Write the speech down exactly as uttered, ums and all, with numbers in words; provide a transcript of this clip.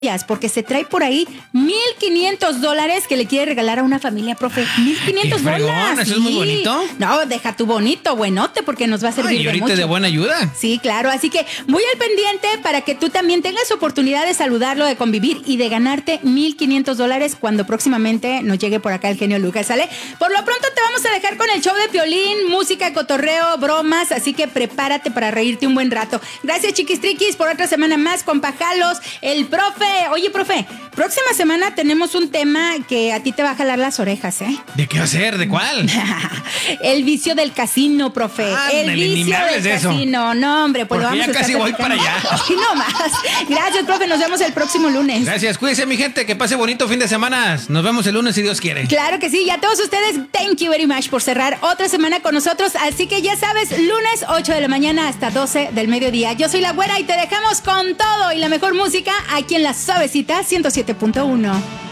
porque se trae por ahí mil quinientos dólares que le quiere regalar a una familia, profe. mil quinientos dólares. ¿Eso sí. Es muy bonito? No, deja tu bonito, buenote, porque nos va a servir Ay, y de ahorita mucho. de buena ayuda. Sí, claro. Así que muy al pendiente para que tú también tengas oportunidad de saludarlo, de convivir y de ganarte mil quinientos dólares cuando próximamente nos llegue por acá el genio Lucas, ¿sale? Por lo pronto te vamos a dejar con el show de Piolín, música, cotorreo, bromas, así que prepárate para reírte un buen rato. Gracias, chiquistriquis, por otra semana más con Pajalos, el profe. Oye, profe, próxima semana tenemos un tema que a ti te va a jalar las orejas, ¿eh? ¿De qué va a ser? ¿De cuál? El vicio del casino, profe. Ah, el vicio del de casino. Eso. No, hombre, pues porque lo vamos ya a casi voy para allá. Y no más. Gracias, profe. Nos vemos el próximo lunes. Gracias. Cuídense, mi gente. Que pase bonito fin de semana. Nos vemos el lunes si Dios quiere. Claro que sí. Y a todos ustedes, thank you very much por cerrar otra semana con nosotros. Así que ya sabes, lunes ocho de la mañana hasta doce del mediodía. Yo soy la Güera y te dejamos con todo y la mejor música aquí en La Suavecita ciento siete punto uno.